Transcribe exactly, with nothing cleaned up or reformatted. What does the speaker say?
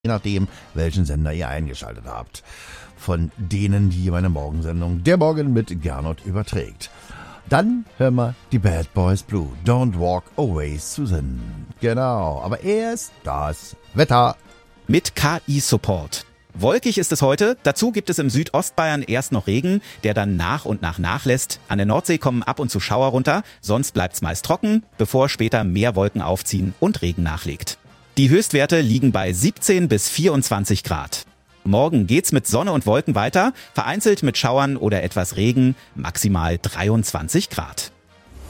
je nachdem, welchen Sender ihr eingeschaltet habt. Von denen, die meine Morgensendung Der Morgen mit Gernot überträgt. Dann hören wir die Bad Boys Blue. Don't Walk Away, Susan. Genau, aber erst das Wetter. Mit K I-Support. Wolkig ist es heute, dazu gibt es im Südostbayern erst noch Regen, der dann nach und nach nachlässt. An der Nordsee kommen ab und zu Schauer runter, sonst bleibt's meist trocken, bevor später mehr Wolken aufziehen und Regen nachlegt. Die Höchstwerte liegen bei siebzehn bis vierundzwanzig Grad. Morgen geht's mit Sonne und Wolken weiter, vereinzelt mit Schauern oder etwas Regen, maximal dreiundzwanzig Grad.